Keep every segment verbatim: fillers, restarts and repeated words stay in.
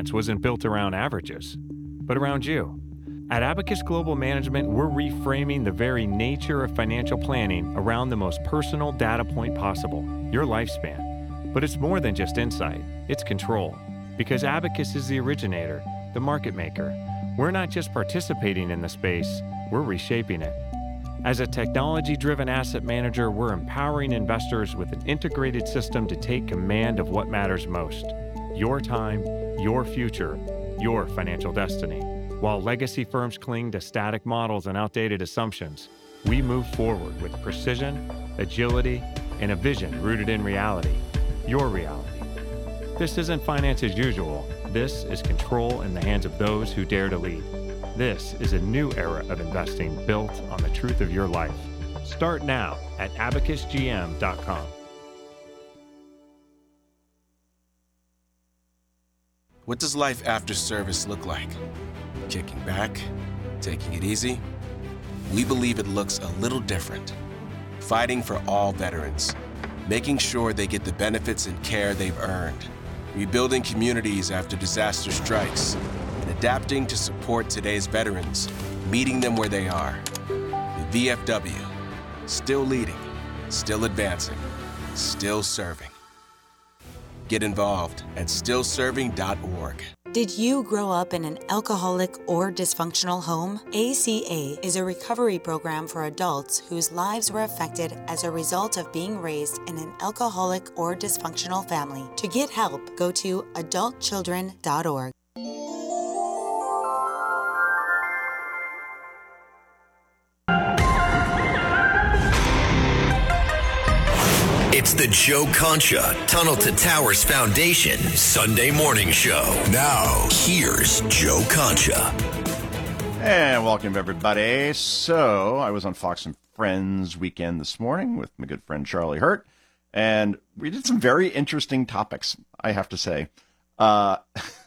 finance wasn't built around averages, but around you. At Abacus Global Management, we're reframing the very nature of financial planning around the most personal data point possible, your lifespan. But it's more than just insight, it's control. Because Abacus is the originator, the market maker. We're not just participating in the space, we're reshaping it. As a technology-driven asset manager, we're empowering investors with an integrated system to take command of what matters most. Your time, your future, your financial destiny. While legacy firms cling to static models and outdated assumptions, we move forward with precision, agility, and a vision rooted in reality, your reality. This isn't finance as usual. This is control in the hands of those who dare to lead. This is a new era of investing built on the truth of your life. Start now at abacus g m dot com. What does life after service look like? Kicking back? Taking it easy? We believe it looks a little different. Fighting for all veterans. Making sure they get the benefits and care they've earned. Rebuilding communities after disaster strikes. And adapting to support today's veterans. Meeting them where they are. The V F W. Still leading. Still advancing. Still serving. Get involved at still serving dot org. Did you grow up in an alcoholic or dysfunctional home? A C A is a recovery program for adults whose lives were affected as a result of being raised in an alcoholic or dysfunctional family. To get help, go to adult children dot org. It's the Joe Concha Tunnel to Towers Foundation Sunday morning show. Now, here's Joe Concha. And welcome, everybody. So, I was on Fox and Friends weekend this morning with my good friend Charlie Hurt, and we did some very interesting topics, I have to say. Uh,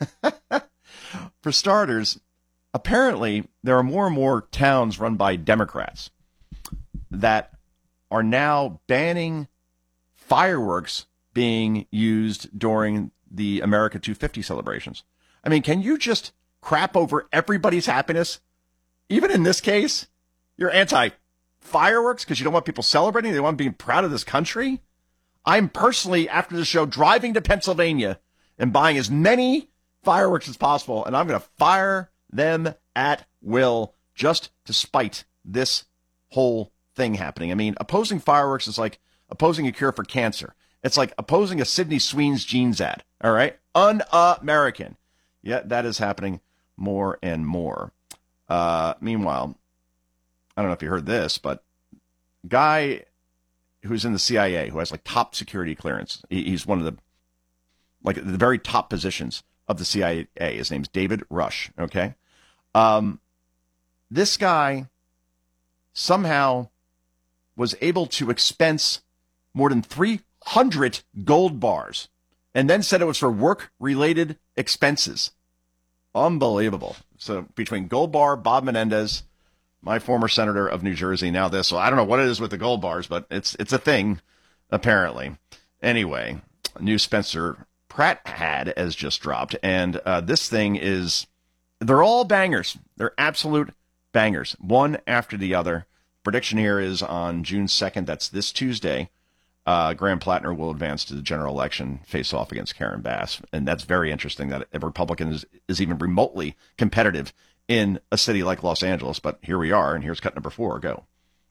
for starters, apparently, there are more and more towns run by Democrats that are now banning fireworks being used during the America two fifty celebrations. I mean, can you just crap over everybody's happiness? Even in this case, you're anti-fireworks because you don't want people celebrating. They want to be proud of this country. I'm personally, after the show, driving to Pennsylvania and buying as many fireworks as possible, and I'm going to fire them at will just to spite this whole thing happening. I mean, opposing fireworks is like opposing a cure for cancer. It's like opposing a Sydney Sweeney's jeans ad. All right? Un-American. Yet that is happening more and more. Uh, meanwhile, I don't know if you heard this, but guy who's in the C I A, who has like top security clearance, he, he's one of the, like the very top positions of the C I A. His name's David Rush. Okay. Um, this guy somehow was able to expense more than three hundred gold bars and then said it was for work-related expenses. Unbelievable. So between Gold Bar, Bob Menendez, my former senator of New Jersey, now this. So I don't know what it is with the gold bars, but it's it's a thing, apparently. Anyway, new Spencer Pratt ad has just dropped, and uh, this thing is, they're all bangers. They're absolute bangers, one after the other. Prediction here is on June second, that's this Tuesday, uh, Graham Plattner will advance to the general election, face off against Karen Bass. And that's very interesting that a Republican is, is even remotely competitive in a city like Los Angeles. But here we are, and here's cut number four. Go.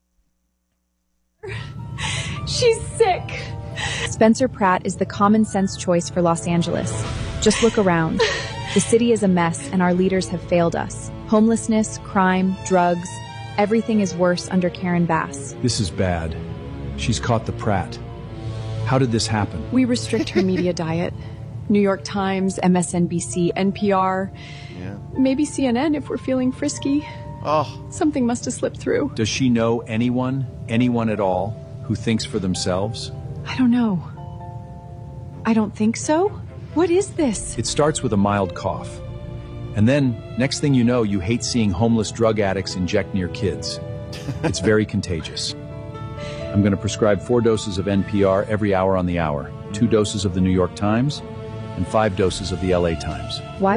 She's sick. Spencer Pratt is the common sense choice for Los Angeles. Just look around. The city is a mess, and our leaders have failed us. Homelessness, crime, drugs. Everything is worse under Karen Bass. This is bad. She's caught the Pratt. How did this happen? We restrict her media diet. New York Times, M S N B C, N P R, Yeah. maybe C N N if we're feeling frisky. Oh. Something must have slipped through. Does she know anyone, anyone at all, who thinks for themselves? I don't know. I don't think so. What is this? It starts with a mild cough. And then, next thing you know, you hate seeing homeless drug addicts inject near kids. It's very contagious. I'm going to prescribe four doses of N P R every hour on the hour, two doses of the New York Times, and five doses of the L A Times. Why